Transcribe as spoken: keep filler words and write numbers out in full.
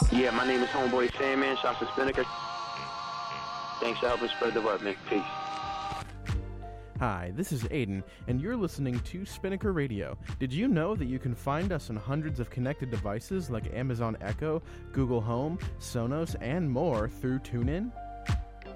Yeah, my name is Homeboy Sandman. Shouts to Spinnaker. Thanks for helping spread the word, man. Peace. Hi, this is Aiden, and you're listening to Spinnaker Radio. Did you know that you can find us on hundreds of connected devices like Amazon Echo, Google Home, Sonos, and more through TuneIn?